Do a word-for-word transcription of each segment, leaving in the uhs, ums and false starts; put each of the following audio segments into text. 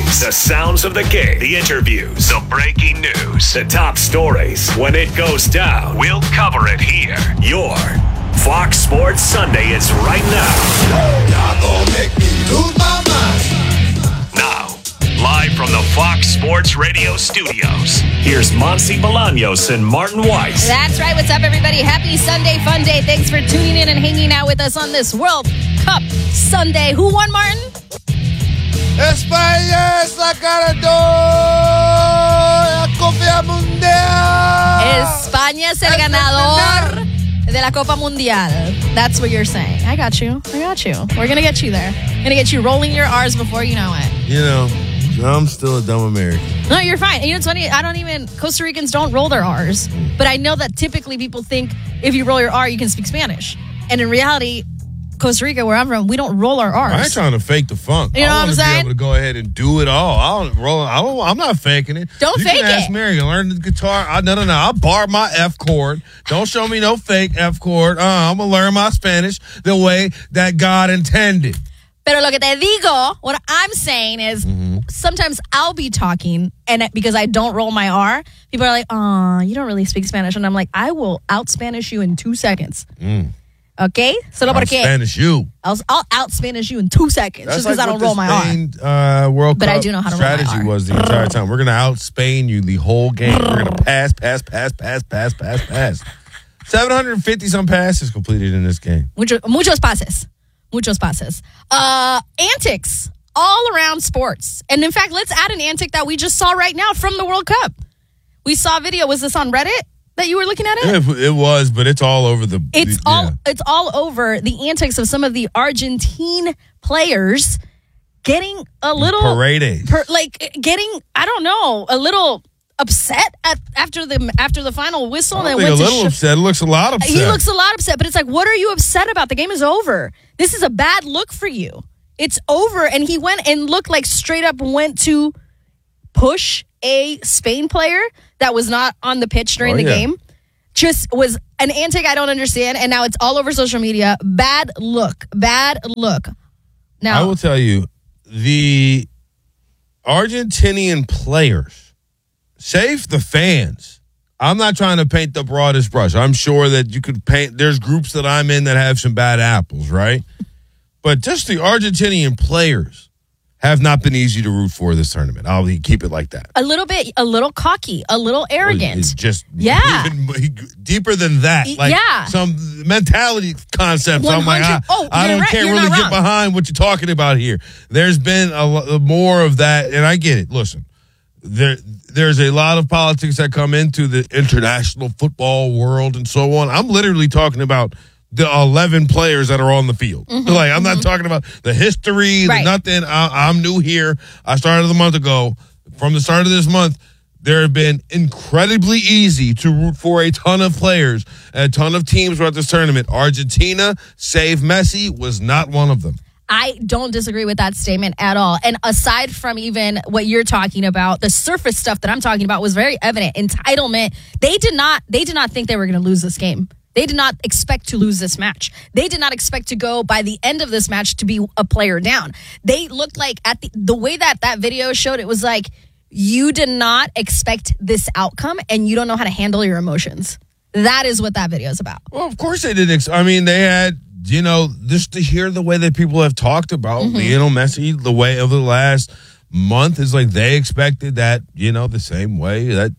plays, the sounds of the game, the interviews, the breaking news, the top stories. When it goes down, we'll cover it here. Your Fox Sports Sunday is right now. Y'all gonna make me lose my mind. Now, live from the Fox Sports Radio studios, here's Monty Bolaños and Martin Weiss. That's right. What's up, everybody? Happy Sunday, fun day. Thanks for tuning in and hanging out with us on this World Cup Sunday. Who won, Martin? España es la ganadora. La Copa Mundial. España es el ganador de la Copa Mundial. That's what you're saying. I got you. I got you. We're going to get you there. Going to get you rolling your R's before you know it. You know, I'm still a dumb American. No, you're fine. You know, it's funny. I don't even, Costa Ricans don't roll their R's. But I know that typically people think if you roll your R, you can speak Spanish. And in reality, Costa Rica, where I'm from, we don't roll our R's. I ain't trying to fake the funk. You know I what I'm want saying? to be able to go ahead and do it all. I don't roll. I don't, I'm not faking it. Don't you fake can ask it. Mary. Learn the guitar. I, no, no, no. I bar my F chord. Don't show me no fake F chord. Uh, I'm gonna learn my Spanish the way that God intended. Pero lo que te digo, what I'm saying is mm-hmm. sometimes I'll be talking and it, because I don't roll my R, people are like, "Oh, you don't really speak Spanish," and I'm like, "I will out Spanish you in two seconds." Mm. Okay, solo I'll porque Spanish you. I'll, I'll out Spanish you in two seconds That's just because like I don't roll my Spain, R. Uh, World but Cup I do know how to roll my R. strategy was the entire time. We're gonna out Spain you the whole game. We're gonna pass, pass, pass, pass, pass, pass, pass. seven hundred fifty some passes completed in this game. Mucho, muchos pases, muchos pases. Uh, antics all around sports, and in fact, let's add an antic that we just saw right now from the World Cup. We saw a video. Was this on Reddit? That you were looking at it? It, it was, but it's all over the. It's the, all yeah. it's all over the antics of some of the Argentine players getting a little parades, per, like getting I don't know a little upset at, after the after the final whistle. I and think went a to little sh- upset. It looks a lot upset. He looks a lot upset, but it's like, what are you upset about? The game is over. This is a bad look for you. It's over, and he went and looked like straight up went to push a Spain player that was not on the pitch during oh, the yeah. game. Just was an antic I don't understand, and now it's all over social media. Bad look. Bad look. Now, I will tell you, the Argentinian players, save the fans. I'm not trying to paint the broadest brush. I'm sure that you could paint, there's groups that I'm in that have some bad apples, right? But just the Argentinian players have not been easy to root for this tournament. I'll keep it like that. a little bit, a little cocky, a little arrogant. It's just Yeah. even deeper than that. Like Yeah. some mentality concepts. I'm like, I, Oh, I you're don't right. can't You're really not get wrong. behind what you're talking about here. There's been a lo- more of that, and I get it. Listen, there there's a lot of politics that come into the international football world and so on. I'm literally talking about the eleven players that are on the field. Mm-hmm, like, I'm mm-hmm. not talking about the history, Right. the nothing. I, I'm new here. I started a month ago. From the start of this month, there have been incredibly easy to root for a ton of players, a ton of teams throughout this tournament. Argentina, save Messi, was not one of them. I don't disagree with that statement at all. And aside from even what you're talking about, the surface stuff that I'm talking about was very evident. Entitlement. They did not. They did not think they were going to lose this game. They did not expect to lose this match. They did not expect to go by the end of this match to be a player down. They looked like at the the way that that video showed, it was like you did not expect this outcome and you don't know how to handle your emotions. That is what that video is about. Well, of course they didn't. Ex- I mean, they had, you know, just to hear the way that people have talked about mm-hmm. Lionel Messi, the way of the last month is like they expected that, you know, the same way that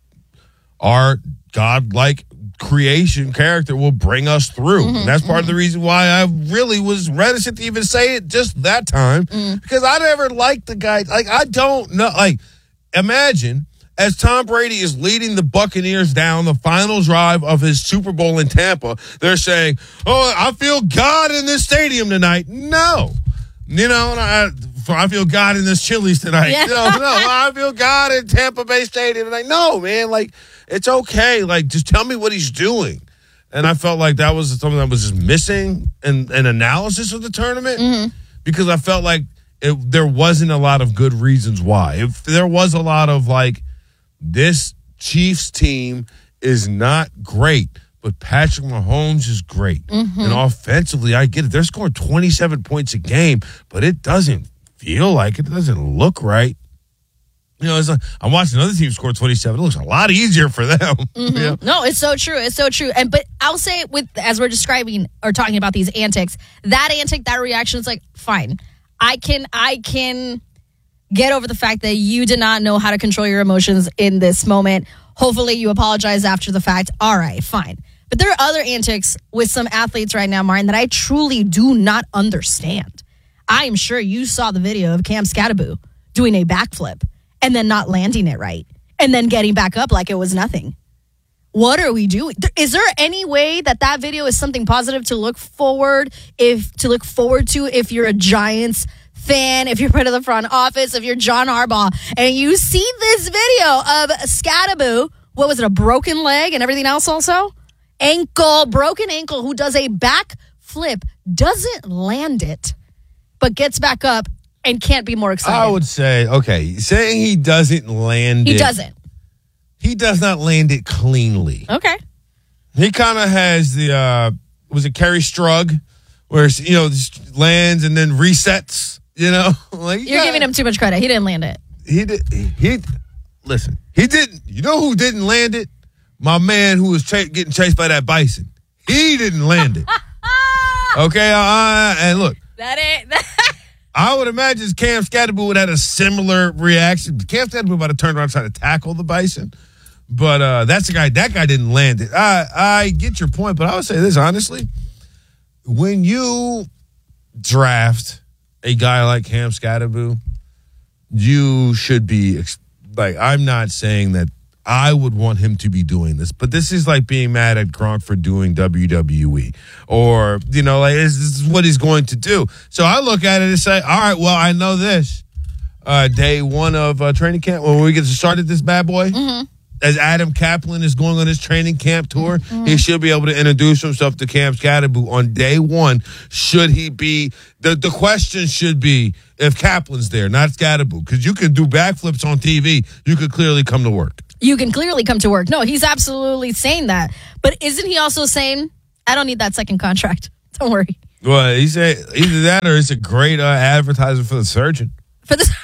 our godlike creation character will bring us through. Mm-hmm, and that's part mm-hmm. of the reason why I really was reticent to even say it just that time mm. because I never liked the guy. Like, I don't know. Like, imagine as Tom Brady is leading the Buccaneers down the final drive of his Super Bowl in Tampa, they're saying, oh, I feel God in this stadium tonight. No. You know, and I, I feel God in this Chili's tonight. Yeah. No, no, I feel God in Tampa Bay Stadium tonight. No, man, like, it's okay. Like, just tell me what he's doing. And I felt like that was something that was just missing in an analysis of the tournament mm-hmm. because I felt like it, there wasn't a lot of good reasons why. If there was a lot of, like, this Chiefs team is not great, but Patrick Mahomes is great. Mm-hmm. And offensively, I get it. They're scoring twenty-seven points a game, but it doesn't feel like it. It doesn't look right. You know, it's like, I'm watching another team score twenty-seven. It looks a lot easier for them. Mm-hmm. You know? No, it's so true. It's so true. And but I'll say it with as we're describing or talking about these antics, that antic, that reaction is like fine. I can I can get over the fact that you did not know how to control your emotions in this moment. Hopefully, you apologize after the fact. All right, fine. But there are other antics with some athletes right now, Martin, that I truly do not understand. I am sure you saw the video of Cam Skattebo doing a backflip and then not landing it right, and then getting back up like it was nothing. What are we doing? Is there any way that that video is something positive to look forward if to look forward to if you're a Giants fan, if you're part of the front office, if you're John Harbaugh, and you see this video of Skattebo, what was it, a broken leg and everything else also? Ankle, broken ankle, who does a back flip, doesn't land it, but gets back up and can't be more excited. I would say, okay, saying he doesn't land He it. doesn't. He does not land it cleanly. Okay. He kind of has the, uh, was it Kerry Strug, where, you know, just lands and then resets, you know? like You're yeah, giving him too much credit. He didn't land it. He did, he, he, listen, he didn't, you know who didn't land it? My man who was ch- getting chased by that bison. He didn't land it. Okay, uh, and look. That ain't... I would imagine Cam Skattebo would have had a similar reaction. Cam Skattebo might have turned around and tried to tackle the bison. But uh, that's the guy. That guy didn't land it. I, I get your point, but I would say this, honestly. When you draft a guy like Cam Skattebo, you should be, like, I'm not saying that I would want him to be doing this, but this is like being mad at Gronk for doing W W E, or, you know, like, this is what he's going to do. So I look at it and say, all right, well, I know this. Uh, day one of uh, training camp, when we get started this bad boy, mm-hmm. as Adam Kaplan is going on his training camp tour, mm-hmm. he should be able to introduce himself to Cam Skattebo on day one. Should he be, the, the question should be if Kaplan's there, not Skattebo, because you can do backflips on T V. You could clearly come to work. You can clearly come to work. No, he's absolutely saying that. But isn't he also saying, I don't need that second contract. Don't worry. Well, he said either that or it's a great uh, advertisement for the surgeon. For the,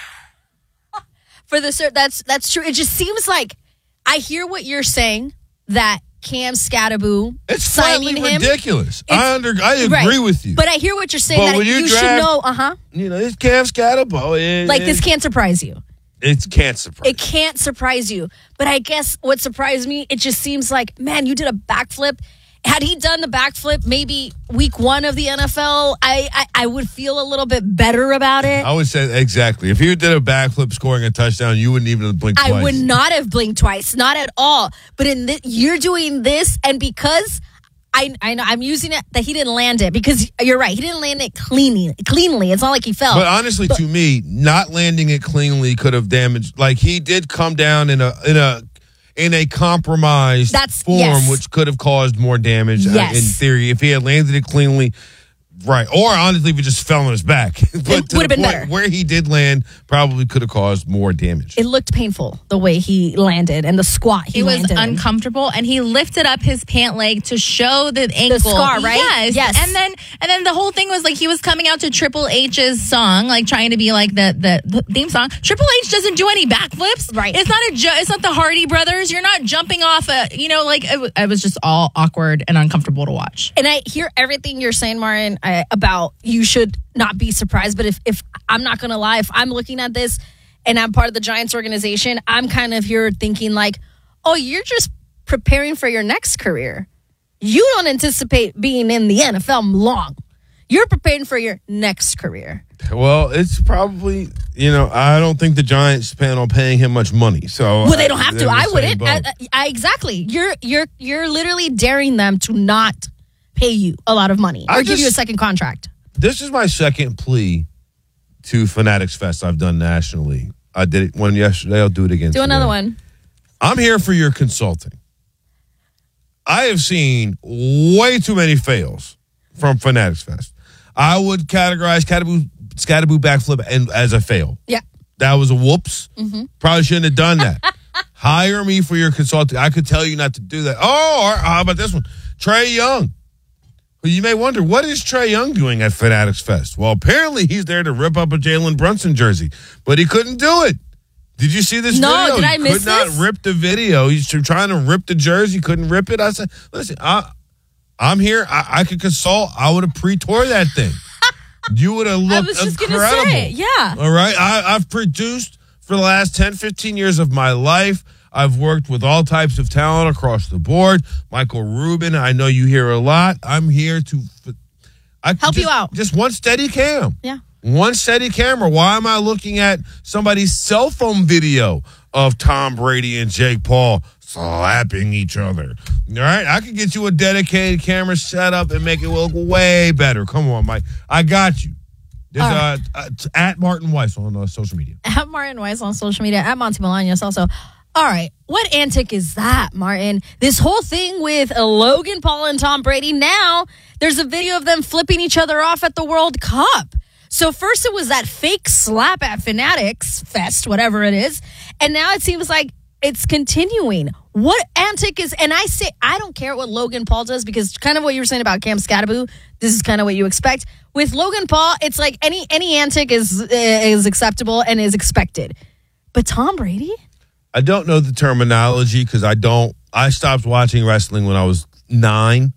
for the sur- that's that's true. It just seems like I hear what you're saying, that Cam Skattebo it's signing him. ridiculous. I under I agree right. with you. But I hear what you're saying, but that you, you should draft, know, uh-huh. You know, it's Cam Skattebo. It, like, it, this can't surprise you. It can't surprise It can't surprise you. But I guess what surprised me, it just seems like, man, you did a backflip. Had he done the backflip maybe week one of the N F L, I, I, I would feel a little bit better about it. I would say exactly. If he did a backflip scoring a touchdown, you wouldn't even blink twice. I would not have blinked twice. Not at all. But in this, you're doing this, and because I, I know I'm using it that he didn't land it, because you're right, he didn't land it cleanly. Cleanly, it's not like he fell. But honestly, but, to me, not landing it cleanly could have damaged. Like, he did come down in a in a in a compromised That's, form, yes. which could have caused more damage. Yes. Uh, in theory, if he had landed it cleanly. Right. Or honestly, if he just fell on his back. But it would have been better. Where he did land probably could have caused more damage. It looked painful the way he landed, and the squat he It was landed in. uncomfortable, and he lifted up his pant leg to show the ankle. The scar, right? Yes. Yes. And then and then the whole thing was like he was coming out to Triple H's song, like trying to be like the, the, the theme song. Triple H doesn't do any backflips. Right. It's not a ju- it's not the Hardy Brothers. You're not jumping off a, you know, like it, w- it was just all awkward and uncomfortable to watch. And I hear everything you're saying, Martin, uh, about you should not be surprised. But if, if I'm not going to lie, if I'm looking at this and I'm part of the Giants organization, I'm kind of here thinking like, oh, you're just preparing for your next career. You don't anticipate being in the N F L long. You're preparing for your next career. Well, it's probably, you know, I don't think the Giants plan on paying him much money. So Well, they don't have they're to. in the I same wouldn't. boat. I, I, exactly. You're you're you're literally daring them to not pay you a lot of money or I give you a just- second contract. This is my second plea to Fanatics Fest I've done nationally. I did it one yesterday. I'll do it again Do today. another one. I'm here for your consulting. I have seen way too many fails from Fanatics Fest. I would categorize Skattebo, Skattebo backflip and, as a fail. Yeah. That was a whoops. Mm-hmm. Probably shouldn't have done that. Hire me for your consulting. I could tell you not to do that. Oh, or how about this one? Trae Young. Well, you may wonder, what is Trae Young doing at Fanatics Fest? Well, apparently he's there to rip up a Jalen Brunson jersey, but he couldn't do it. Did you see this No, video? did I he miss could not this? rip the video. He's trying to rip the jersey, couldn't rip it. I said, listen, I, I'm here. I, I could consult. I would have pre-tore that thing. You would have looked I was just going to incredible. say, yeah. All right? I, I've produced for the last ten, fifteen years of my life. I've worked with all types of talent across the board. Michael Rubin, I know you hear a lot. I'm here to I, Help just, you out. Just one steady cam. Yeah. One steady camera. Why am I looking at somebody's cell phone video of Tom Brady and Jake Paul slapping each other? All right? I could get you a dedicated camera set up and make it look way better. Come on, Mike. I got you. There's uh, uh, at Martin Weiss on uh, social media. At Martin Weiss on social media. At Monty Bolaños also. All right. What antic is that, Martin? This whole thing with uh, Logan Paul and Tom Brady. Now, there's a video of them flipping each other off at the World Cup. So first it was that fake slap at Fanatics Fest, whatever it is. And now it seems like it's continuing. What antic is, and I say, I don't care what Logan Paul does because kind of what you were saying about Cam Scattaboo, this is kind of what you expect. With Logan Paul, it's like any any antic is is acceptable and is expected. But Tom Brady? I don't know the terminology because I don't, I stopped watching wrestling when I was nine,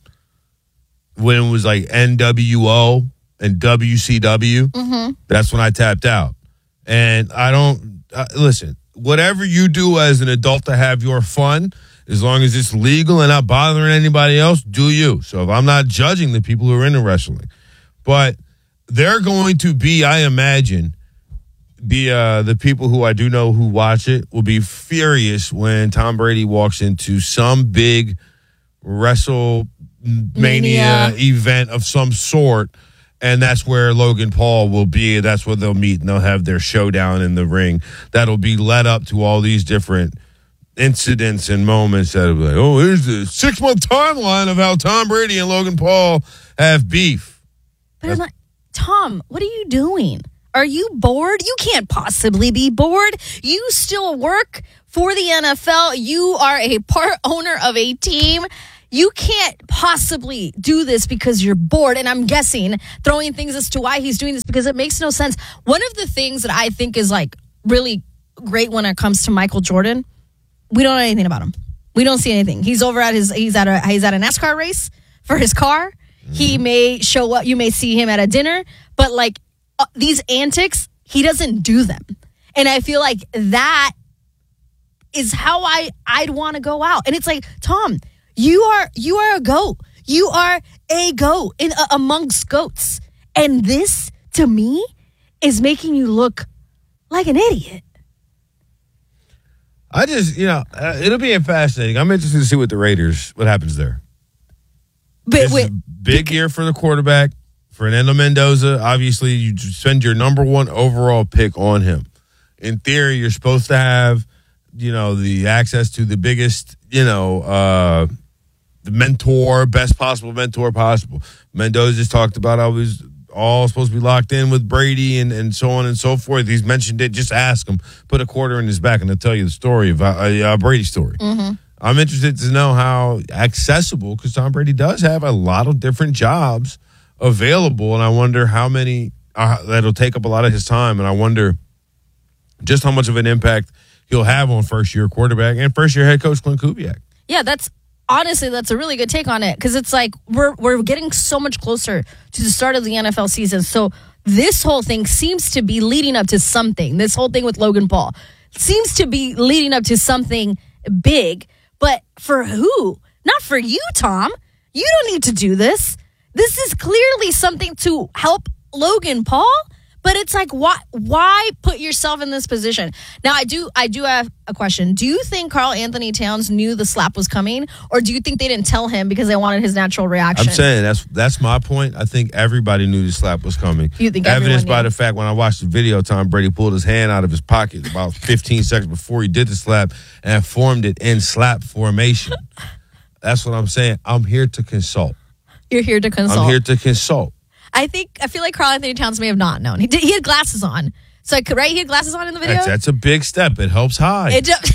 when it was like N W O. And W C W, mm-hmm. That's when I tapped out. And I don't, uh, listen, whatever you do as an adult to have your fun, as long as it's legal and not bothering anybody else, do you. So if I'm not judging the people who are into wrestling. But they're going to be, I imagine, the, uh, the people who I do know who watch it will be furious when Tom Brady walks into some big WrestleMania Mania. event of some sort. And that's where Logan Paul will be. That's where they'll meet and they'll have their showdown in the ring. That'll be led up to all these different incidents and moments that'll be like, oh, here's the six-month timeline of how Tom Brady and Logan Paul have beef. But I'm like, Tom, what are you doing? Are you bored? You can't possibly be bored. You still work for the N F L. You are a part owner of a team. You can't possibly do this because you're bored. And I'm guessing, throwing things as to why he's doing this, because it makes no sense. One of the things that I think is like really great when it comes to Michael Jordan, we don't know anything about him. We don't see anything. He's over at his, he's at a, he's at a NASCAR race for his car. Mm-hmm. He may show up, you may see him at a dinner, but like uh, these antics, he doesn't do them. And I feel like that is how I, I'd want to go out. And it's like, Tom, You are you are a goat. You are a goat in uh, amongst goats. And this, to me, is making you look like an idiot. I just, you know, uh, it'll be fascinating. I'm interested to see what the Raiders, what happens there. But This wait, is a big year for the quarterback. Fernando Mendoza, obviously, you spend your number one overall pick on him. In theory, you're supposed to have, you know, the access to the biggest, you know, uh, the mentor, best possible mentor possible. Mendoza just talked about how he's all supposed to be locked in with Brady and, and so on and so forth. He's mentioned it. Just ask him. Put a quarter in his back and they'll tell you the story of uh, uh, Brady's story. Mm-hmm. I'm interested to know how accessible, because Tom Brady does have a lot of different jobs available, and I wonder how many uh, that'll take up a lot of his time, and I wonder just how much of an impact he'll have on first-year quarterback and first-year head coach Clint Kubiak. yeah, that's honestly, that's a really good take on it, because it's like we're we're getting so much closer to the start of the N F L season. So this whole thing seems to be leading up to something. This whole thing with Logan Paul seems to be leading up to something big. But for who? Not for you, Tom. You don't need to do this. This is clearly something to help Logan Paul. But it's like, why why put yourself in this position? Now, I do I do have a question. Do you think Karl Anthony Towns knew the slap was coming? Or do you think they didn't tell him because they wanted his natural reaction? I'm saying that's that's my point. I think everybody knew the slap was coming. You think Evidenced by knew? the fact when I watched the video, Tom Brady pulled his hand out of his pocket about fifteen seconds before he did the slap and formed it in slap formation. That's what I'm saying. I'm here to consult. You're here to consult. I'm here to consult. I think I feel like Karl Anthony Towns may have not known. He did. He had glasses on, so I could, right. He had glasses on in the video. That's, that's a big step. It helps hide. It do-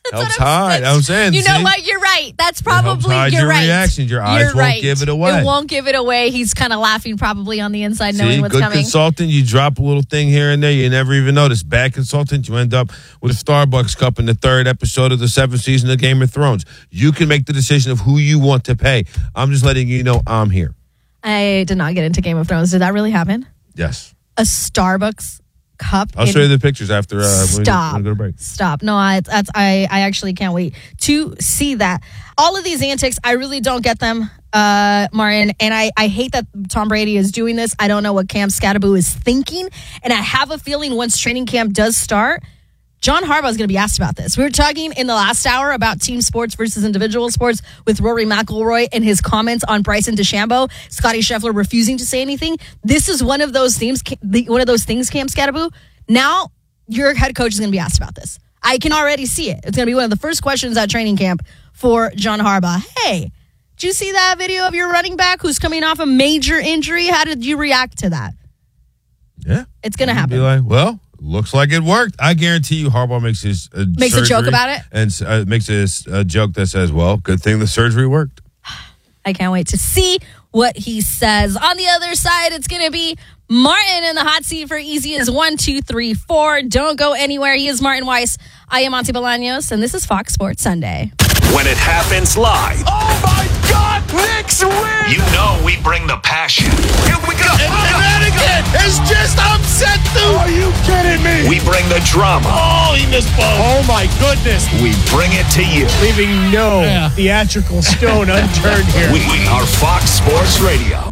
Helps hide. I'm saying. You know see? what? You're right. That's It helps probably hide you're your right. reactions. Your eyes You're won't right. give it away. It won't give it away. He's kind of laughing probably on the inside, knowing See, what's good coming. consultant, you drop a little thing here and there, you never even notice. Bad consultant, you end up with a Starbucks cup in the third episode of the seventh season of Game of Thrones. You can make the decision of who you want to pay. I'm just letting you know I'm here. I did not get into Game of Thrones. Did that really happen? Yes. A Starbucks cup? I'll in- show you the pictures after uh, Stop. when we go to break. Stop. No, I, that's, I, I actually can't wait to see that. All of these antics, I really don't get them, uh, Martin. And I, I hate that Tom Brady is doing this. I don't know what Cam Scatterbo is thinking. And I have a feeling once training camp does start, John Harbaugh is going to be asked about this. We were talking in the last hour about team sports versus individual sports with Rory McIlroy and his comments on Bryson DeChambeau, Scotty Scheffler refusing to say anything. This is one of those themes, one of those things, Cam Scatterbo. Now your head coach is going to be asked about this. I can already see it. It's going to be one of the first questions at training camp for John Harbaugh. Hey, did you see that video of your running back who's coming off a major injury? How did you react to that? Yeah. It's going to happen. Be like, well, looks like it worked. I guarantee you Harbaugh makes his uh, Makes a joke surgery about it? And uh, makes a, a joke that says, well, good thing the surgery worked. I can't wait to see what he says. On the other side, it's going to be Martin in the hot seat for easy as one, two, three, four. Don't go anywhere. He is Martin Weiss. I am Monty Bolaños, and this is Fox Sports Sunday. When it happens live, Oh my God, Knicks win! you know we bring the passion. Here we go! And that again is just upset, dude. Are you kidding me? We bring the drama. Oh, he missed both. Oh my goodness! We bring it to you. Leaving no theatrical stone unturned here. We are Fox Sports Radio.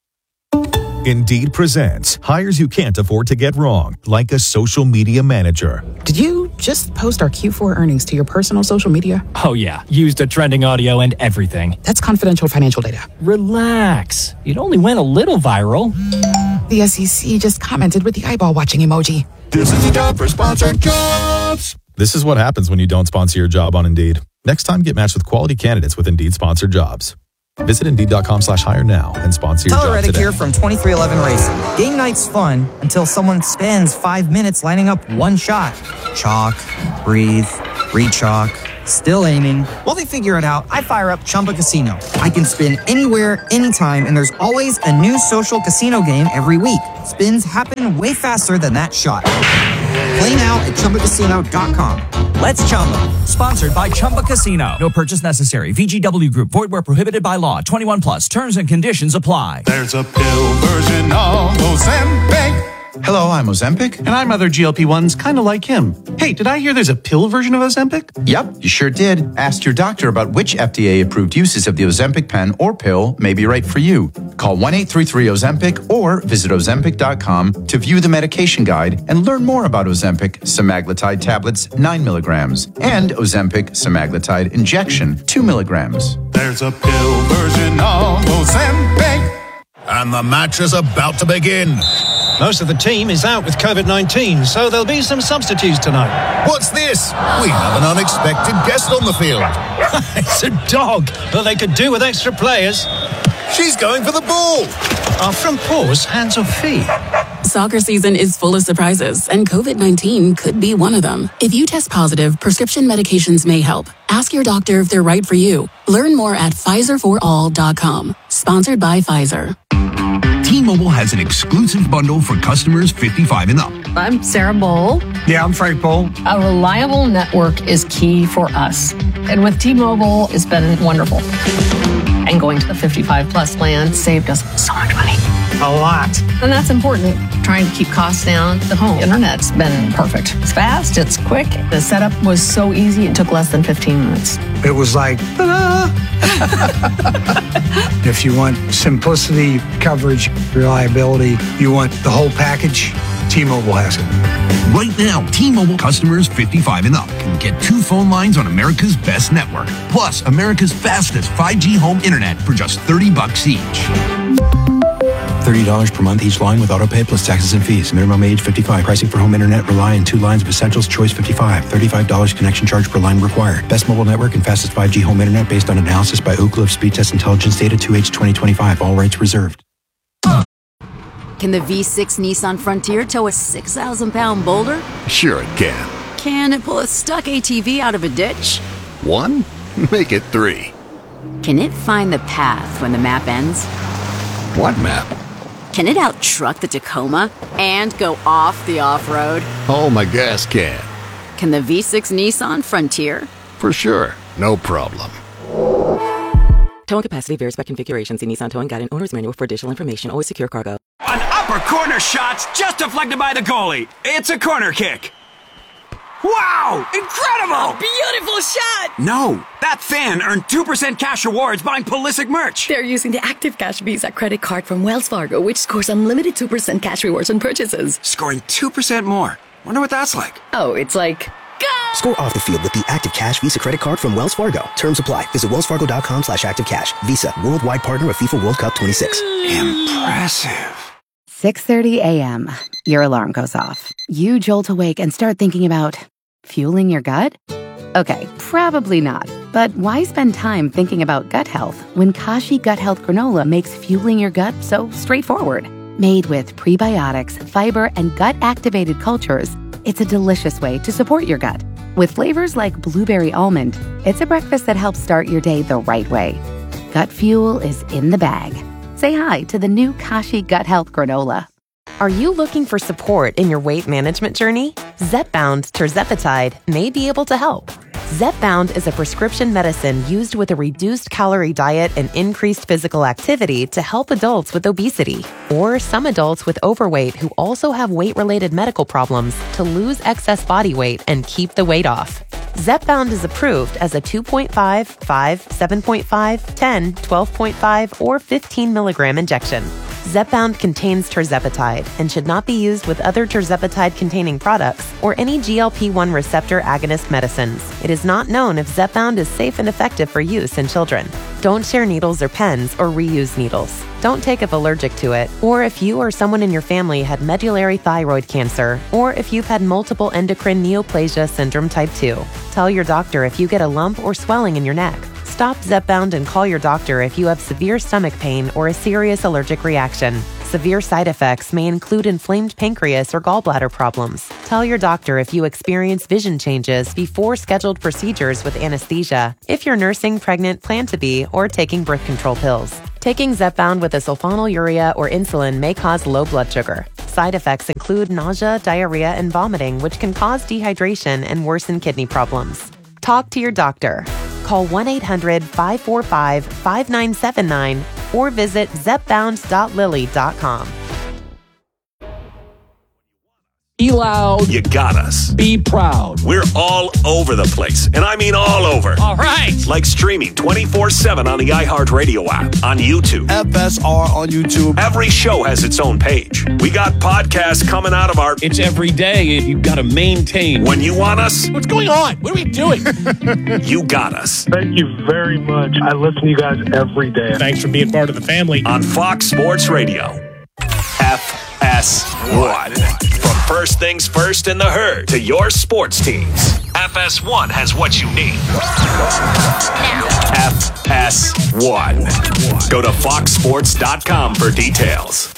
Indeed presents hires you can't afford to get wrong, like a social media manager. Did you just post our Q four earnings to your personal social media? Oh, yeah. Used a trending audio and everything. That's confidential financial data. Relax. It only went a little viral. The S E C just commented with the eyeball watching emoji. This is the job for sponsored jobs. This is what happens when you don't sponsor your job on Indeed. Next time, get matched with quality candidates with Indeed sponsored jobs. Visit Indeed.com slash hire now and sponsor your Tyler job Reddick today. here from twenty-three eleven Racing. Game night's fun until someone spends five minutes lining up one shot. Chalk, breathe, re-chalk, still aiming. While they figure it out, I fire up Chumba Casino. I can spin anywhere, anytime, and there's always a new social casino game every week. Spins happen way faster than that shot. Play now at Chumba Casino dot com. Let's Chumba. Sponsored by Chumba Casino. No purchase necessary. V G W Group. Void where prohibited by law. twenty-one plus. Terms and conditions apply. There's a pill version of Ozempic. Hello, I'm Ozempic. And I'm other G L P ones kind of like him. Hey, did I hear there's a pill version of Ozempic? Yep, you sure did. Ask your doctor about which F D A-approved uses of the Ozempic pen or pill may be right for you. Call one eight three three Ozempic or visit Ozempic dot com to view the medication guide and learn more about Ozempic semaglutide tablets, nine milligrams, and Ozempic semaglutide injection, two milligrams. There's a pill version of Ozempic. And the match is about to begin. Most of the team is out with COVID nineteen, so there'll be some substitutes tonight. What's this? We have an unexpected guest on the field. It's a dog, but they could do with extra players. She's going for the ball. Our front paws, hands or feet. Soccer season is full of surprises, and COVID nineteen could be one of them. If you test positive, prescription medications may help. Ask your doctor if they're right for you. Learn more at Pfizer for all dot com. Sponsored by Pfizer. T-Mobile has an exclusive bundle for customers fifty-five and up. I'm Sarah Bowl. Yeah, I'm Frank Bowl. A reliable network is key for us. And with T-Mobile, it's been wonderful. And going to the fifty-five plus plan saved us so much money. A lot. And that's important. Trying to keep costs down. The home internet's been perfect. It's fast, it's quick. The setup was so easy, it took less than fifteen minutes. It was like, ta-da! If you want simplicity, coverage, reliability, you want the whole package, T-Mobile has it. Right now, T-Mobile customers fifty-five and up can get two phone lines on America's best network, plus America's fastest five G home internet for just thirty bucks each. thirty dollars per month each line with autopay plus taxes and fees. Minimum age fifty-five. Pricing for home internet rely on two lines of Essentials Choice fifty-five. thirty-five dollars connection charge per line required. Best mobile network and fastest five G home internet based on analysis by Ookla of Speed Test Intelligence data two H twenty twenty-five. All rights reserved. Can the V six Nissan Frontier tow a six thousand pound boulder? Sure it can. Can it pull a stuck A T V out of a ditch? One? Make it three. Can it find the path when the map ends? What map? Can it out-truck the Tacoma and go off the off-road? Oh, my gas can. Can the V six Nissan Frontier? For sure. No problem. Towing capacity varies by configuration. See Nissan Towing Guide and Owner's Manual for additional information. Always secure cargo. An upper corner shot's just deflected by the goalie. It's a corner kick. Wow! Incredible! Beautiful shot! No, that fan earned two percent cash rewards buying Pulisic merch. They're using the Active Cash Visa credit card from Wells Fargo, which scores unlimited two percent cash rewards on purchases. Scoring two percent more. Wonder what that's like. Oh, it's like... Score off the field with the Active Cash Visa credit card from Wells Fargo. Terms apply. Visit wellsfargo.com slash active cash. Visa, worldwide partner of FIFA World Cup twenty-six. Impressive. six thirty a.m. Your alarm goes off. You jolt awake and start thinking about fueling your gut? Okay, probably not. But why spend time thinking about gut health when Kashi Gut Health Granola makes fueling your gut so straightforward? Made with prebiotics, fiber, and gut-activated cultures, it's a delicious way to support your gut. With flavors like blueberry almond, it's a breakfast that helps start your day the right way. Gut fuel is in the bag. Say hi to the new Kashi Gut Health Granola. Are you looking for support in your weight management journey? Zepbound Tirzepatide may be able to help. Zepbound is a prescription medicine used with a reduced calorie diet and increased physical activity to help adults with obesity, or some adults with overweight who also have weight-related medical problems to lose excess body weight and keep the weight off. Zepbound is approved as a two point five, five, seven point five, ten, twelve point five, or fifteen milligram injection. Zepbound contains tirzepatide and should not be used with other tirzepatide-containing products or any G L P one receptor agonist medicines. It is not known if Zepbound is safe and effective for use in children. Don't share needles or pens or reuse needles. Don't take if allergic to it, or if you or someone in your family had medullary thyroid cancer, or if you've had multiple endocrine neoplasia syndrome type two. Tell your doctor if you get a lump or swelling in your neck. Stop Zepbound and call your doctor if you have severe stomach pain or a serious allergic reaction. Severe side effects may include inflamed pancreas or gallbladder problems. Tell your doctor if you experience vision changes before scheduled procedures with anesthesia, if you're nursing, pregnant, plan to be, or taking birth control pills. Taking Zepbound with a sulfonylurea or insulin may cause low blood sugar. Side effects include nausea, diarrhea, and vomiting, which can cause dehydration and worsen kidney problems. Talk to your doctor. Call one eight hundred, five four five, five nine seven nine or visit zepbound dot lilly dot com. Be loud. You got us. Be proud. We're all over the place, and I mean all over. All right. Like streaming twenty-four seven on the iHeartRadio app, on YouTube. F S R on YouTube. Every show has its own page. We got podcasts coming out of our... It's every day. You've got to maintain. When you want us... What's going on? What are we doing? You got us. Thank you very much. I listen to you guys every day. Thanks for being part of the family. On Fox Sports Radio. F S one. From first things first in the herd to your sports teams, F S one has what you need. F S one. Go to fox sports dot com for details.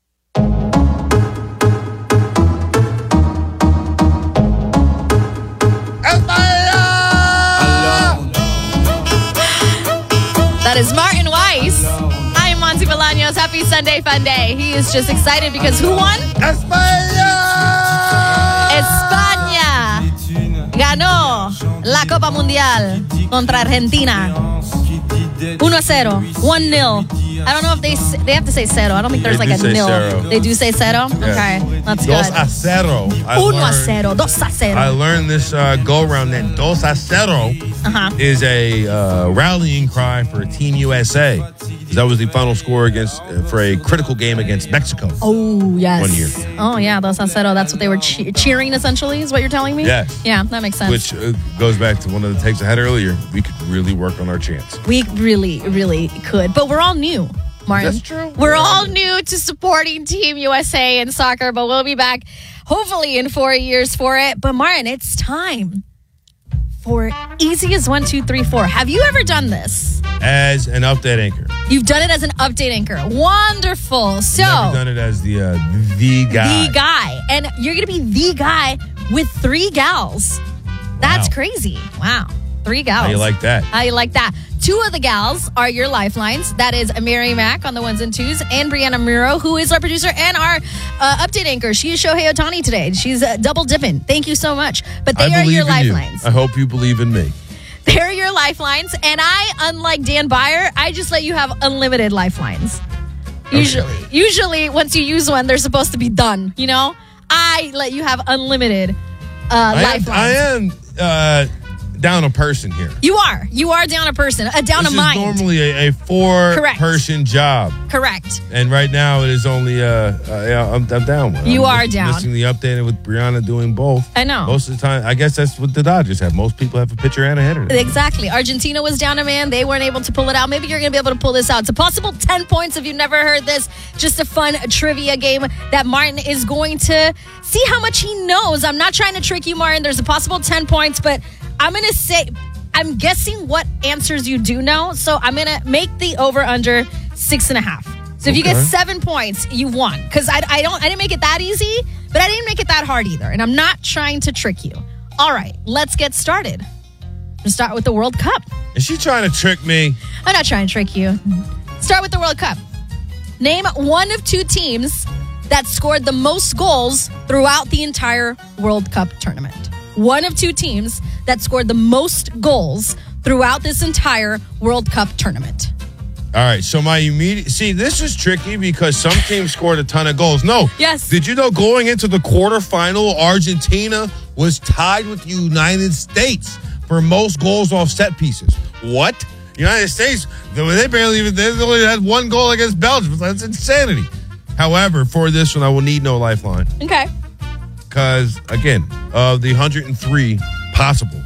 That is Martin Weiss. I am Monty Bolaños. Happy Sunday Fun Day. He is just excited because who won? España! España ganó la Copa Mundial contra Argentina. one a cero. one nil. I don't know if they they have to say cero. I don't think there's They like do a say nil. cero. They do say cero? Yeah. Okay, that's Dos good. a cero. I Uno a learned- cero. Dos a cero. I learned this uh, go around that dos a cero Uh-huh. is a uh, rallying cry for Team U S A. That was the final score against uh, for a critical game against Mexico. Oh, yes. One year. Oh, yeah, dos a cero. That's what they were che- cheering, essentially, is what you're telling me? Yes. Yeah, that makes sense. Which uh, goes back to one of the takes I had earlier. We could really work on our chance. We really, really could. But we're all new, Martin. That's true. We're all new to supporting Team U S A in soccer, but we'll be back hopefully in four years for it. But Martin, it's time for Easy as one, two, three, four. Have you ever done this? As an update anchor. You've done it as an update anchor. Wonderful. So Never done it as the uh, the guy. the guy. And you're going to be the guy with three gals. That's Wow. crazy. Wow. Three gals. How you like that? How you like that? Two of the gals are your lifelines. That is Mary Mack on the ones and twos and Brianna Muro, who is our producer and our uh, update anchor. She is Shohei Ohtani today. She's uh, double dipping. Thank you so much. But they I are believe your in lifelines. You. I hope you believe in me. They're your lifelines. And I, unlike Dan Byer, I just let you have unlimited lifelines. Usually, okay. usually once you use one, they're supposed to be done. You know, I let you have unlimited uh, I lifelines. Am, I am uh, down a person here. You are. You are down a person. Uh, down this a mind. This is normally a, a four-person job. Correct. And right now it is only, uh, uh yeah, I'm, I'm down one. You I'm are listening, down. Listening to the updated with Brianna doing both. I know. Most of the time, I guess that's what the Dodgers have. Most people have a pitcher and a hitter. Exactly. Argentina was down a man. They weren't able to pull it out. Maybe you're going to be able to pull this out. It's a possible ten points if you've never heard this. Just a fun trivia game that Martin is going to see how much he knows. I'm not trying to trick you, Martin. There's a possible ten points, but I'm going to say... I'm guessing what answers you do know, so I'm going to make the over-under six and a half. So if you Okay. get seven points, you won. Because I, I don't, I didn't make it that easy, but I didn't make it that hard either. And I'm not trying to trick you. All right, let's get started. We'll start with the World Cup. Is she trying to trick me? I'm not trying to trick you. Start with the World Cup. Name one of two teams that scored the most goals throughout the entire World Cup tournament. One of two teams that scored the most goals throughout this entire World Cup tournament. All right, so my immediate... See, this is tricky because some teams scored a ton of goals. No. Yes. Did you know going into the quarterfinal, Argentina was tied with the United States for most goals off set pieces? What? United States, they barely even... They only had one goal against Belgium. That's insanity. However, for this one, I will need no lifeline. Okay. Because, again, of the one hundred three possible,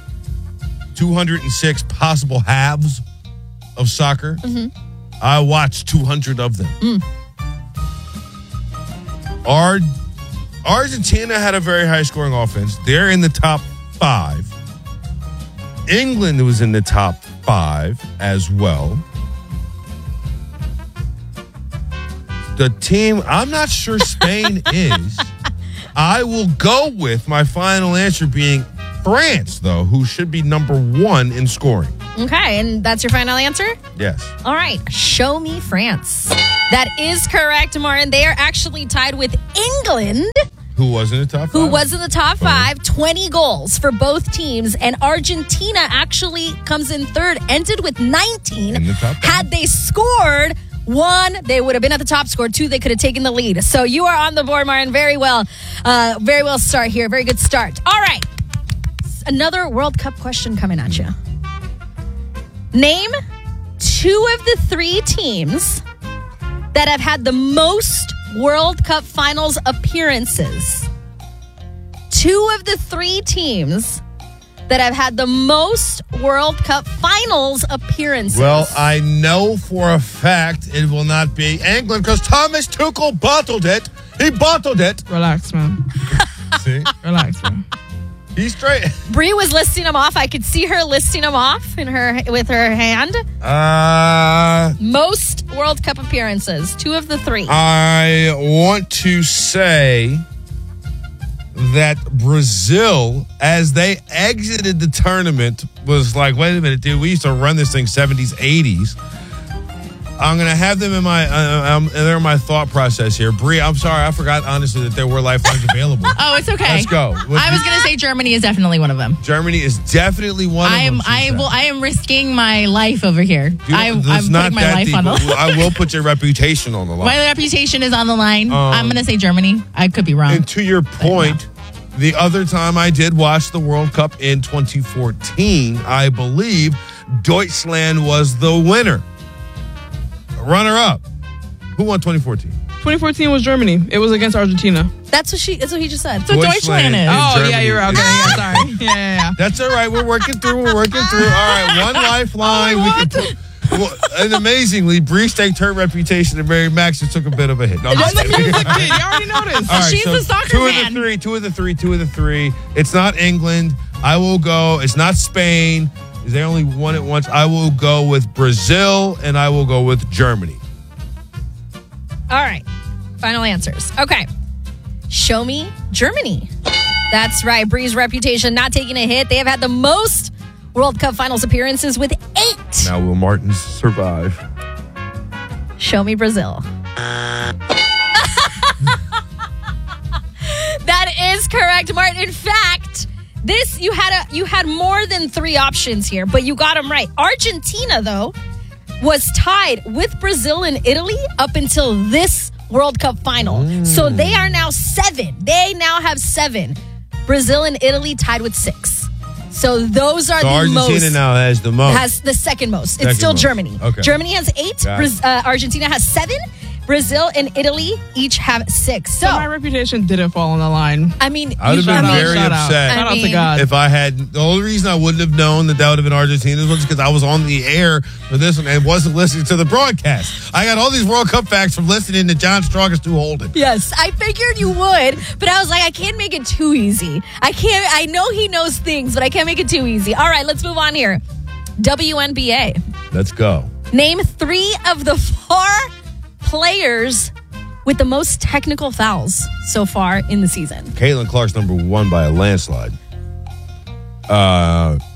two hundred six possible halves of soccer, Mm-hmm. I watched two hundred of them. Mm. Ar- Argentina had a very high-scoring offense. They're in the top five. England was in the top five as well. The team, I'm not sure Spain is. I will go with my final answer being France, though, who should be number one in scoring. Okay, and that's your final answer? Yes. All right, show me France. That is correct, Martin. They are actually tied with England, Who was in the top five? who was in the top five, twenty goals for both teams. And Argentina actually comes in third, ended with nineteen. In the top five. Had they scored one, they would have been at the top. Scored two, they could have taken the lead. So you are on the board, Martin. Very well. Uh, very well start here. Very good start. All right. Another World Cup question coming at you. Name two of the three teams that have had the most World Cup Finals appearances. Two of the three teams that have had the most World Cup Finals appearances. Well, I know for a fact it will not be England because Thomas Tuchel bottled it. He bottled it. Relax, man. See? Relax, man. He's straight. Bree was listing them off. I could see her listing them off in her with her hand. Uh, Most World Cup appearances. Two of the three. I want to say that Brazil, as they exited the tournament, was like, wait a minute, dude, we used to run this thing seventies, eighties. I'm going to have them in my, uh, um, they're in my thought process here. Bree, I'm sorry, I forgot, honestly, that there were lifelines available. Oh, it's okay. Let's go. What I was going to say Germany is definitely one of them. Germany is definitely one I of am. them. I will. I am risking my life over here. You know, I, I'm it's putting not my that life deep, on the but line. I will put your reputation on the line. My reputation is on the line. Um, I'm going to say Germany. I could be wrong. And to your point, the other time I did watch the World Cup in twenty fourteen, I believe Deutschland was the winner. Runner-up. Who won twenty fourteen? twenty fourteen was Germany. It was against Argentina. That's what she. That's what he just said. So Deutschland is. Oh, Germany yeah, you're okay. Yeah, sorry. Yeah, yeah, yeah. That's all right. We're working through. We're working through. All right, one lifeline. We can put, well, and amazingly, Bree staked her reputation and Mary Max just took a bit of a hit. No, I'm just kidding. You already noticed. All right, She's so a soccer two fan. of the three, two of the three, two of the three. It's not England. I will go. It's not Spain. They only won it once. I will go with Brazil, and I will go with Germany. All right. Final answers. Okay. Show me Germany. That's right. Bree's reputation not taking a hit. They have had the most World Cup Finals appearances with eight. Now will Martins survive? Show me Brazil. That is correct, Martin. In fact, this you had a you had more than three options here, but you got them right. Argentina, though, was tied with Brazil and Italy up until this World Cup final. Mm. So they are now seven. They now have seven. Brazil and Italy tied with six. So those are so the Argentina most. Argentina now has the most. Has the second most. Second it's still most. Germany. Okay. Germany has eight. Braz- uh, Argentina has seven. Brazil and Italy each have six. So, so my reputation didn't fall on the line. I mean, I would have been very shout upset. Out. Shout I out mean, to God. If I had, the only reason I wouldn't have known that that would have been Argentina's was because I was on the air for this one and wasn't listening to the broadcast. I got all these World Cup facts from listening to John Strongest to Holden. Yes, I figured you would, but I was like, I can't make it too easy. I can't, I know he knows things, but I can't make it too easy. All right, let's move on here. W N B A. Let's go. Name three of the four players with the most technical fouls so far in the season. Caitlin Clark's number one by a landslide. Uh,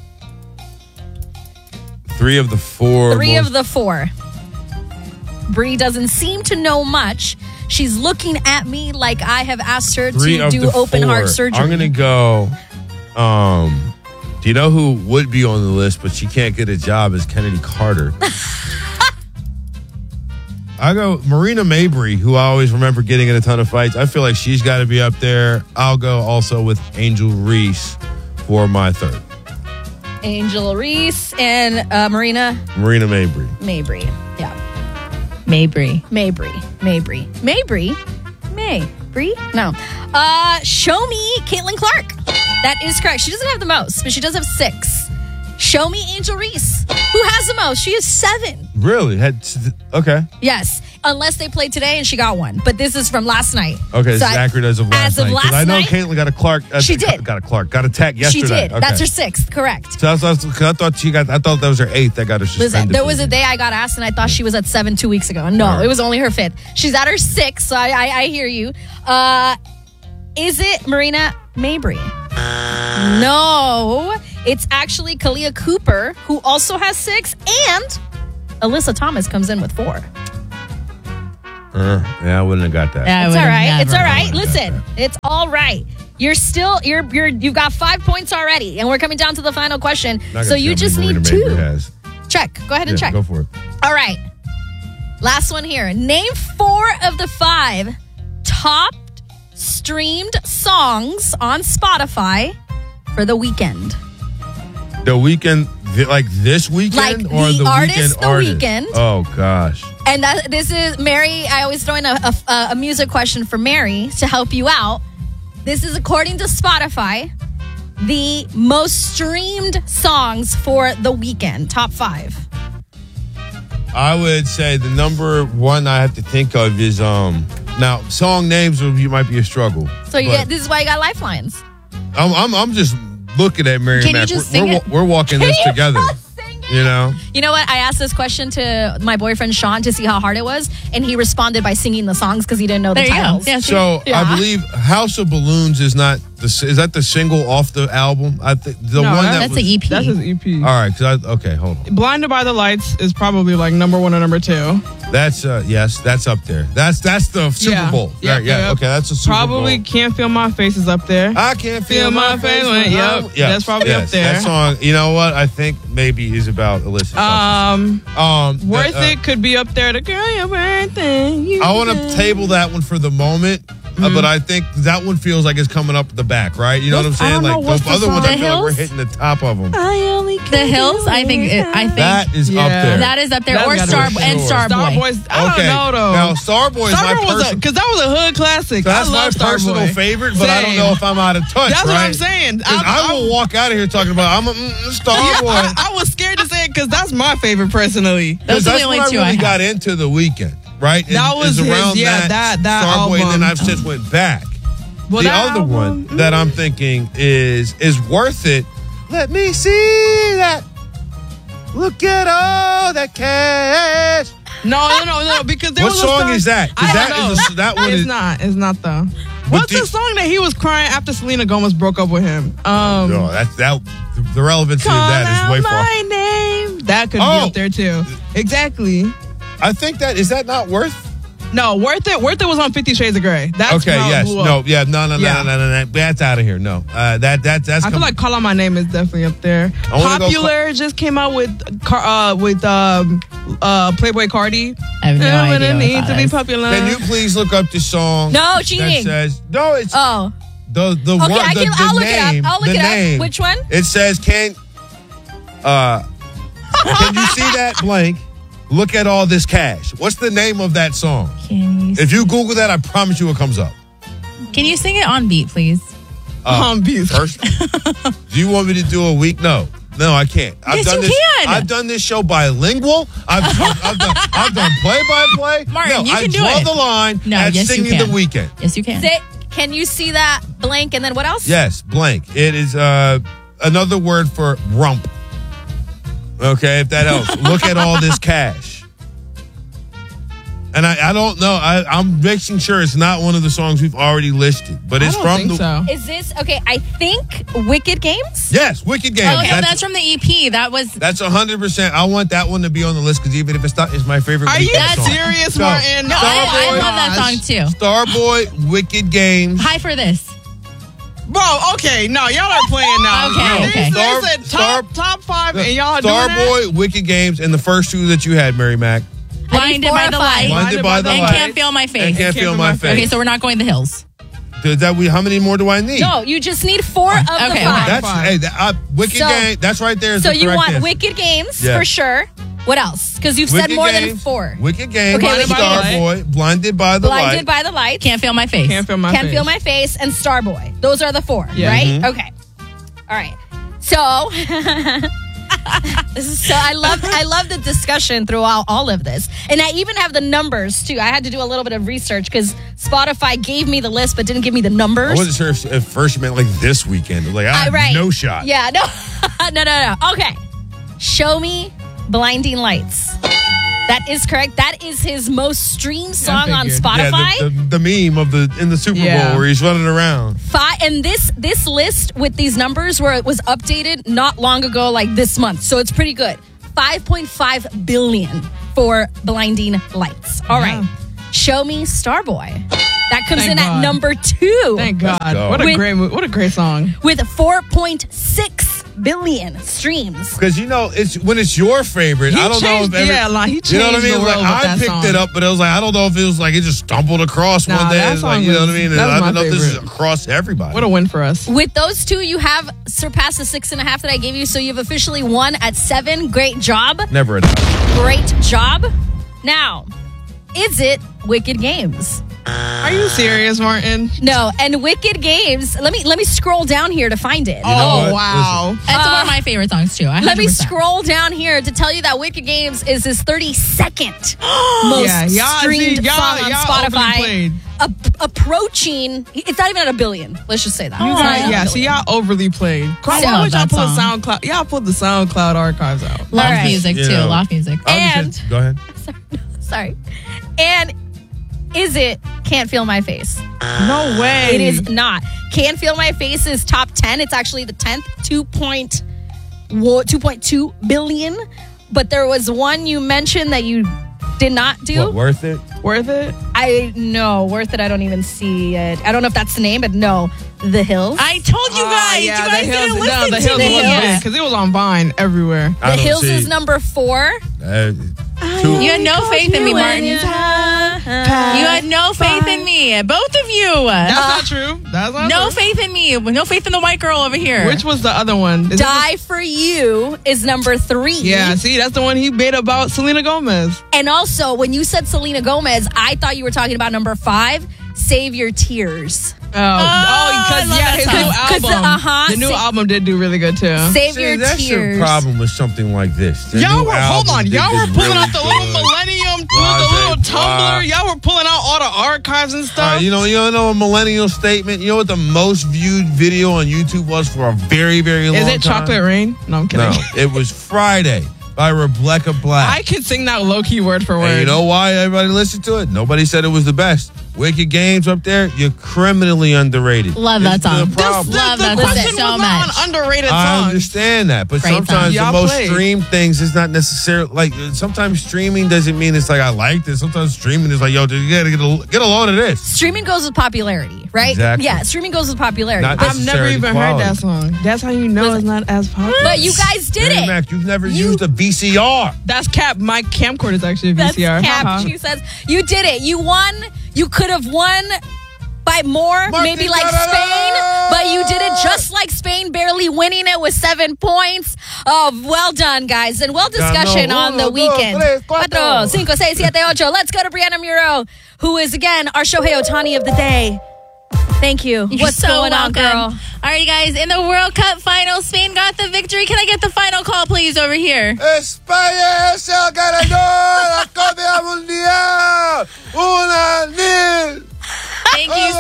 three of the four. Three most- of the four. Bree doesn't seem to know much. She's looking at me like I have asked her Three to of do the open four. heart surgery. I'm going to go. Um, do you know who would be on the list, but she can't get a job? Is Kennedy Carter. I go Marina Mabry, who I always remember getting in a ton of fights. I feel like she's got to be up there. I'll go also with Angel Reese for my third. Angel Reese and uh, Marina Marina Mabry. Mabry. Yeah. Mabry. Mabry. Mabry. Mabry. Mabry? No. Uh, show me Caitlin Clark. That is correct. She doesn't have the most, but she does have six. Show me Angel Reese. Who has the most? She has seven. Really? Had okay. Yes. Unless they played today and she got one. But this is from last night. Okay, so it's accurate as of last as of night. 'Cause last I know night, Caitlin got a Clark. Uh, She did. Got a Clark. Got a tech yesterday. She did. Okay. That's her sixth. Correct. So that's, that's, 'cause I thought she got. I thought that was her eighth. That got her suspended. Listen, there was a day I got asked and I thought she was at seven two weeks ago. No, Right. it was only her fifth. She's at her sixth, so I, I, I hear you. Uh, is it Marina Mabry? No, it's actually Kalia Cooper, who also has six, and Alyssa Thomas comes in with four. Uh, yeah, I wouldn't have got that. It's all right. It's all right. Listen, it's all right. You're still you're you're you've got five points already, and we're coming down to the final question. Not So gonna you tell me just Marina need Mabry two. has. Check. Go ahead and Yeah, check. Go for it. All right. Last one here. Name four of the five top streamed songs on Spotify for the weekend. The weekend, th- like this weekend, Like or the the artist, weekend The artist? Weeknd. Oh gosh. And that, this is Mary. I always throw in a, a, a music question for Mary to help you out. This is according to Spotify, the most streamed songs for the weekend. Top five. I would say the number one I have to think of is um. Now song names you might be a struggle. So you but get this is why you got lifelines. I'm I'm, I'm just looking at Mary Can you Mac. just we're, sing we're, it? we're walking Can this you together. You know. You know what? I asked this question to my boyfriend Sean to see how hard it was, and he responded by singing the songs because he didn't know the There you go. titles. Yeah, So Yeah. I believe House of Balloons is not the is that the single off the album? I think the No, one that- that that's was, the E P. That's his E P. All right, cause I, okay, hold on. Blinded by the Lights is probably like number one or number two. That's uh yes, that's up there. That's that's the Super Yeah. Bowl. Yeah, Right, yeah. yeah. Okay, that's a Super Probably Bowl. Can't Feel My Face is up there. I can't feel, Feel my face when- when yep, I'm- Yes, that's probably yes, up there. That song, you know what? I think maybe is about Alyssa. Um, um, Worth the, uh, It could be up there. The Girl You're Worth It. You I want to deserve- table that one for the moment, uh, but I think that one feels like it's coming up the back, right? You know what I'm What's- I saying? don't know, Like what's those the other ones, song? I The feel like we're Hills? hitting the top of them. I only The Hills, I think, it, I think That is Yeah. up there. that is up there, That's or gotta Star be and sure. Starboy. Starboy. I Okay, don't know though. now Starboy is my Starboy was person- because that was a hood classic. So that's I my love personal Starboy. favorite, but I don't Same. know if I'm out of touch. That's right? what I'm saying. 'Cause I'm- I will I'm- walk out of here talking about I'm a mm, Starboy. Yeah, I, I was scared to say it because that's my favorite personally. Because that's when I really got into the weekend, right? It- That was it's around his- yeah, that- that Starboy, and then album. I've since went back. Well, the that other album, one that I'm thinking is is Worth It. Let me see that. Look at all that cash. No, no, no, no, because there What was a song song- is that? 'Cause I that don't is know. a- that one it's is- not. It's not though. What's the, the song that he was crying after Selena Gomez broke up with him? Um, no, that's that. The relevancy of Call that is out way far. my name. That could Oh. be up there too. Exactly. I think that is that not worth. No, Worth It. Worth It was on Fifty Shades of Grey. That's Okay, how it yes, blew up. no, yeah, no, no, no, Yeah. no, no, no, no, that's out of here. No, uh, that that that's. I feel like Call Out My Name is definitely up there. I wanna go Popular just came out with Car- uh, with um, uh, Playboy Cardi. I have no Yeah, idea when it what needs that to be is. popular. Can you please look up the song? No, that cheating. says no. It's Oh. the the Okay, one. I The, can- the I'll look it up. name, I'll look the it up. name. Which one? It says can. Uh, can you see that blank? Look at all this cash. What's the name of that song? Can you, If you Google that, I promise you it comes up. can you sing it on beat, please? Uh, On beat. First, do you want me to do a week? No, no, I can't. I've Yes, done you this, can. I've done this show bilingual. I've, I've, I've done, I've done play by play. Martin, no, you I can do draw it. the line No, at yes, you singing can. the weekend. Yes, you can. Say, can you see that blank and then what else? Yes, blank. It is uh, another word for rump. Okay, if that helps. Look at all this cash. And I, I don't know. I, I'm making sure it's not one of the songs we've already listed, but it's I don't from think the. so. Is this okay? I think Wicked Games. Yes, Wicked Games. Oh, no, that's, that's from the E P. That was. that's one hundred percent. I want that one to be on the list because even if it's not, it's my favorite. Are you Weeknd song. serious, So, Martin? No, Oh I, I my love that gosh. song too. Starboy, Wicked Games. Hi for this. Bro, okay, no, y'all are playing now. Okay, No, okay. They Star- said top, Star- top five, and y'all are doing that? Starboy, Wicked Games, and the first two that you had, Mary Mac. Blinded four by or the five. light. Blinded by the And light. can't feel my face. And can't feel my face. Okay, so we're not going the hills. Does that we? How many more do I need? No, you just need four of the Okay, five. That's hey, that, uh, Wicked So- Game. That's right there. Is So the you correct want answer. Wicked Games Yeah. for sure. What else? Because you've said Wicked more than Games, four. Wicked Game, Okay, Blinded Wicked by Games. Starboy, Blinded by the Blinded Light. by the Light. Can't feel my face. Can't feel my Can't face. Feel My Face and Starboy. Those are the four, Yeah. right? Mhm. Okay. All right. So this is so I love I love the discussion throughout all of this. And I even have the numbers too. I had to do a little bit of research because Spotify gave me the list but didn't give me the I numbers. wasn't sure if, if first you meant like this weekend. Like I I- have right. no shot. Yeah, no. no, no, no. Okay. Show Me Blinding Lights. That is correct. That is his most streamed song on figured. Spotify. Yeah, the, the, the meme of the in the Super Yeah. Bowl where he's running around. Five, and this this list with these numbers where it was updated not long ago, like this month. So it's pretty good. five point five billion for Blinding Lights. All right. Show Me Starboy. That comes Thank in at God. number two. Thank God. go. What a With- great mo- what a great song. With four point six billion streams. Because you know, it's when it's your favorite. He I don't changed- know if every, yeah, like, he you know what I changed the mean. Like world with I that picked song. it up, but it was like I don't know if it was like it just stumbled across Nah, one day. that It's like song you know was- what I mean. that was I my don't know if this is favorite. across everybody. What a win for us. With those two, you have surpassed the six and a half that I gave you. So you've officially won at seven. Great job. Never enough. Great job. Now, is it Wicked Games? Are you serious, Martin? No, and Wicked Games. Let me let me scroll down here to find it. You know Oh, what? wow. That's Uh, one of my favorite songs too. one Let me hundred percent. scroll down here to tell you that Wicked Games is his thirty-second most Yeah, y'all- streamed see, y'all- song on y'all Spotify. overplayed. A- approaching, it's not even at a billion. Let's just say that. Oh, It's not even Yeah, at a see, billion. y'all overly played. I Why love would y'all that pull the song. SoundCloud? Y'all put the SoundCloud archives out. Loft All right. music You too. know. Loft music. I'm And- just- go ahead. Sorry. And is it Can't Feel My Face? No way. It is not. Can't Feel My Face is top ten. It's actually the tenth, two point two billion. But there was one you mentioned that you did not do. What, worth it? Worth it? I no, worth it. I don't even see it. I don't know if that's the name, but no, The Hills. I told you Ah, guys. yeah, you guys the Hills, didn't no, listen the to Hills me. was Hills. big because it was on Vine everywhere. I the don't Hills see. is number four. Uh, two, You had no faith in me, Martin. You had no faith in me. Both of you. That's not true. That's not No true. faith in me. No faith in the white girl over here. Which was the other one? Is Die for You is number three. it- yeah, see, that's the one he made about Selena Gomez. And also, when you said Selena Gomez, I thought you were talking about number five, Save Your Tears. Oh, oh, because I love yeah, that his song. new 'Cause the- album, uh-huh, the new sa- album did do really good too. Save See, Your that's Tears. your problem with something like this. The Y'all new were hold album on, did y'all this were pulling really out the little good. Millennium, Blah, the little blah, Tumblr. blah. Y'all were pulling out all the archives and All stuff. right, you know, you don't know a millennial statement. You know what the most viewed video on YouTube was for a very, very long Is time? it Chocolate Rain? No, I'm kidding. No, it was Friday by Rebecca Black. I could sing that low key word for word. And you know why everybody listened to it? Nobody said it was the best. Wicked Games up there, you're criminally underrated. Love that It's the song. problem. Love the that question song so was not much. on underrated I songs. understand that, but Great sometimes song. the Y'all most played. streamed things is not necessarily like. Sometimes streaming doesn't mean it's like I like this. Sometimes streaming is like, yo, dude, you gotta get a, get a load of this. Streaming goes with popularity, right? Exactly. Yeah, streaming goes with popularity. Not But, I've never necessarily even quality. heard that song. That's how you know it's not as popular. but you guys did Mary it. Mac, you've never used a V C R. That's cap. My camcorder is actually a That's V C R. cap. Haha. She says you did it. You won. You could have won by more, maybe like Spain, but you did it just like Spain, barely winning it with seven points. Oh, well done, guys, and well discussion Ganó. on the Uno, weekend. dos, tres, cuatro. Cuatro, cinco, seis, siete, ocho. Let's go to Brianna Muro, who is again our Shohei Ohtani of the day. Thank you. You're What's so going on, welcome. girl? All right, guys, in the World Cup final, Spain got the victory. Can I get the final call, please, over here? España es el ganador la Copa Mundial. Una nil. Thank you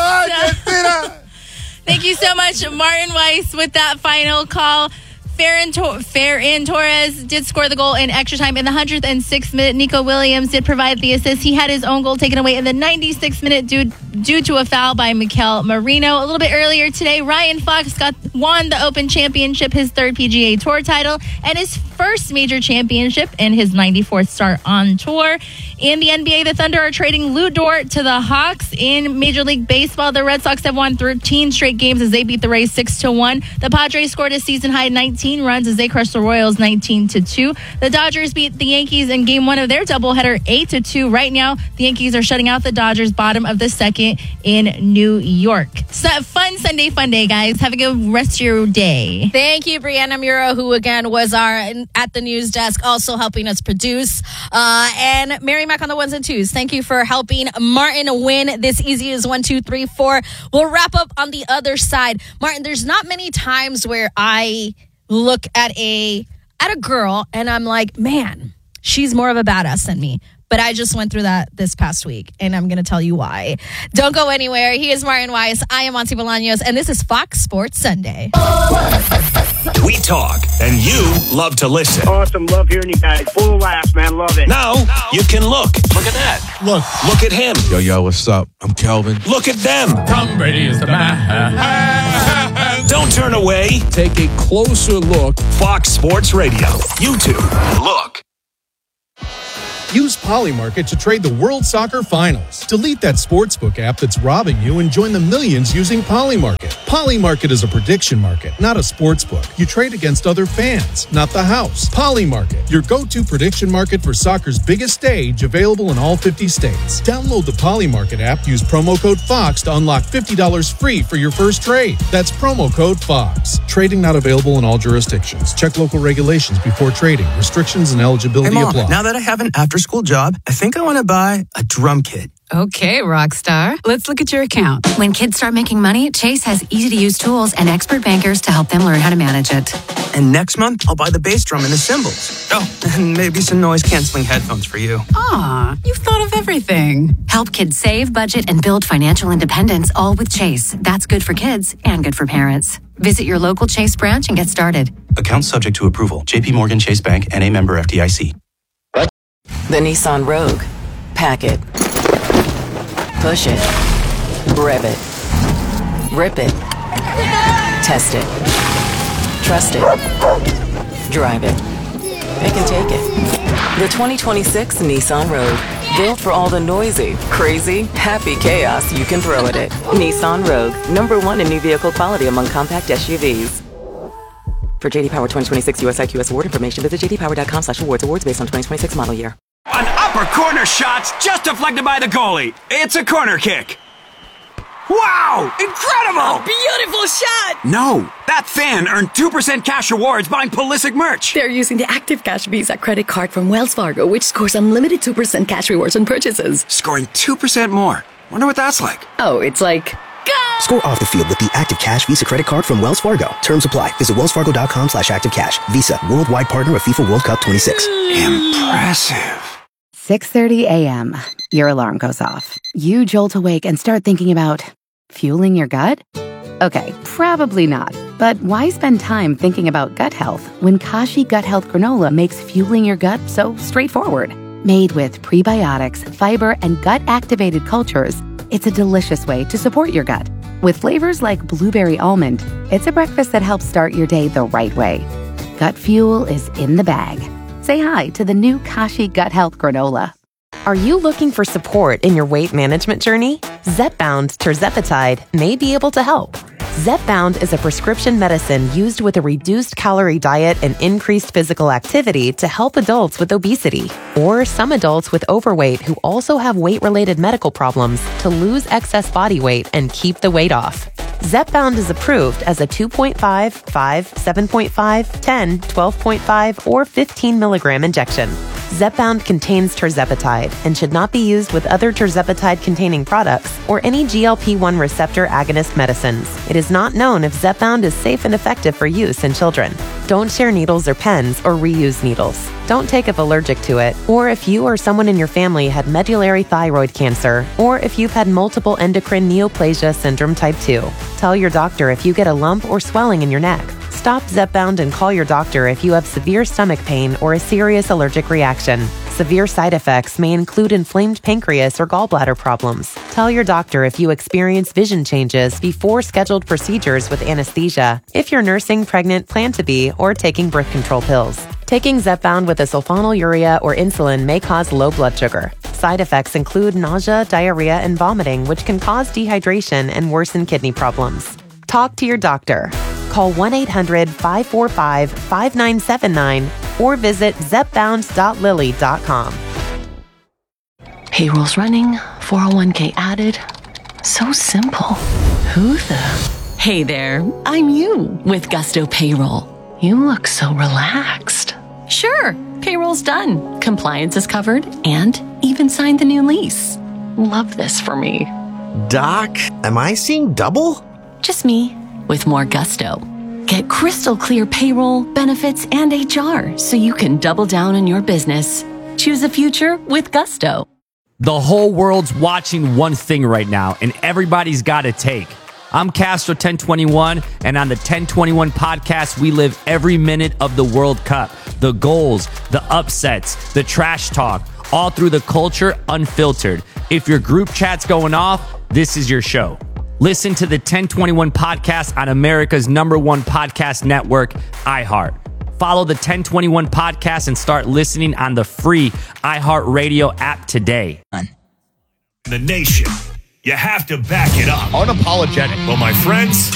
so, thank you so much, Martin Weiss, with that final call. Ferran, Tor- Ferran Torres did score the goal in extra time in the one hundred sixth minute. Nico Williams did provide the assist. He had his own goal taken away in the ninety-sixth minute due, due to a foul by Mikel Merino. A little bit earlier today, Ryan Fox got won the Open Championship, his third P G A Tour title, and his first major championship and his ninety-fourth start on tour. In the N B A, the Thunder are trading Lou Dort to the Hawks. In Major League Baseball, the Red Sox have won thirteen straight games as they beat the Rays six to one. The Padres scored a season-high nineteen runs as they crushed the Royals nineteen to two. The Dodgers beat the Yankees in game one of their doubleheader eight to two. Right now, the Yankees are shutting out the Dodgers bottom of the second in New York. So, fun Sunday fun day, guys. Have a good rest of your day. Thank you, Brianna Muro, who again was our at the news desk, also helping us produce. Uh, and Mary Mac on the ones and twos. Thank you for helping Martin win this easy as one, two, three, four. We'll wrap up on the other side. Martin, there's not many times where I look at a at a girl and I'm like, man, she's more of a badass than me. But I just went through that this past week, and I'm going to tell you why. Don't go anywhere. He is Martin Weiss. I am Monty Bolaños, and this is Fox Sports Sunday. We talk, and you love to listen. Awesome. Love hearing you guys. Full of laughs, man. Love it. Now you can look. Look at that. Look. Look at him. Yo, yo, what's up? I'm Kelvin. Look at them. Tom Brady is the man. Don't turn away. Take a closer look. Fox Sports Radio. YouTube. Look. Use Polymarket to trade the World Soccer Finals. Delete that sportsbook app that's robbing you and join the millions using Polymarket. Polymarket is a prediction market, not a sportsbook. You trade against other fans, not the house. Polymarket, your go-to prediction market for soccer's biggest stage, available in all fifty states. Download the Polymarket app, use promo code FOX to unlock fifty dollars free for your first trade. That's promo code FOX. Trading not available in all jurisdictions. Check local regulations before trading. Restrictions and eligibility Hey, Mom, apply. now that I have an after-school job, I think I want to buy a drum kit. Okay, Rockstar. Let's look at your account. When kids start making money, Chase has easy-to-use tools and expert bankers to help them learn how to manage it. And next month, I'll buy the bass drum and the cymbals. Oh, and maybe some noise-canceling headphones for you. Aw, you've thought of everything. Help kids save, budget, and build financial independence, all with Chase. That's good for kids and good for parents. Visit your local Chase branch and get started. Account subject to approval. J P Morgan Chase Bank, N A member F D I C. The Nissan Rogue. Pack it. Push it. Rev it. Rip it. Test it. Trust it. Drive it. Pick and take it. The twenty twenty-six Nissan Rogue. Built for all the noisy, crazy, happy chaos you can throw at it. Nissan Rogue. Number one in new vehicle quality among compact S U Vs. For J D Power twenty twenty-six U S I Q S award information, visit j d power dot com slash awards. Awards based on twenty twenty-six model year. An upper corner shot just deflected by the goalie. It's a corner kick. Wow! Incredible! Beautiful shot! No, that fan earned two percent cash rewards buying Pulisic merch. They're using the Active Cash Visa credit card from Wells Fargo, which scores unlimited two percent cash rewards on purchases. Scoring two percent more. Wonder what that's like. Oh, it's like... Score off the field with the Active Cash Visa credit card from Wells Fargo. Terms apply. Visit wellsfargo.com slash active cash. Visa, worldwide partner of FIFA World Cup twenty-six. Impressive. six thirty a.m. Your alarm goes off. You jolt awake and start thinking about fueling your gut? Okay, probably not. But why spend time thinking about gut health when Kashi Gut Health Granola makes fueling your gut so straightforward? Made with prebiotics, fiber, and gut-activated cultures, It's a delicious way to support your gut. With flavors like blueberry almond, it's a breakfast that helps start your day the right way. Gut Fuel is in the bag. Say hi to the new Kashi Gut Health Granola. Are you looking for support in your weight management journey? Zepbound Tirzepatide may be able to help. Zepbound is a prescription medicine used with a reduced calorie diet and increased physical activity to help adults with obesity or some adults with overweight who also have weight-related medical problems to lose excess body weight and keep the weight off. Zepbound is approved as a two point five, five, seven point five, ten, twelve point five, or fifteen milligram injection. Zepbound contains tirzepatide and should not be used with other tirzepatide-containing products or any G L P one receptor agonist medicines. It is not known if Zepbound is safe and effective for use in children. Don't share needles or pens or reuse needles. Don't take if allergic to it, or if you or someone in your family had medullary thyroid cancer, or if you've had multiple endocrine neoplasia syndrome type two. Tell your doctor if you get a lump or swelling in your neck. Stop Zepbound and call your doctor if you have severe stomach pain or a serious allergic reaction. Severe side effects may include inflamed pancreas or gallbladder problems. Tell your doctor if you experience vision changes before scheduled procedures with anesthesia, if you're nursing, pregnant, plan to be, or taking birth control pills. Taking Zepbound with a sulfonylurea or insulin may cause low blood sugar. Side effects include nausea, diarrhea, and vomiting, which can cause dehydration and worsen kidney problems. Talk to your doctor. Call one eight hundred, five four five, five nine seven nine or visit zepbound dot lilly dot com. Payroll's running, four oh one k added. So simple. Who the? Hey there, I'm you with Gusto Payroll. You look so relaxed. Sure, payroll's done. Compliance is covered and even signed the new lease. Love this for me. Doc, am I seeing double? Just me with more gusto. Get crystal clear payroll, benefits, and H R so you can double down on your business. Choose a future with Gusto. The whole world's watching one thing right now, and everybody's got a take. I'm Castro ten twenty-one, and on the ten twenty-one podcast, we live every minute of the World Cup. The goals, the upsets, the trash talk, all through the culture unfiltered. If your group chat's going off, this is your show. Listen to the ten twenty-one podcast on America's number one podcast network, iHeart. Follow the ten twenty-one podcast and start listening on the free iHeartRadio app today. The nation. You have to back it up. Unapologetic. Well, my friends,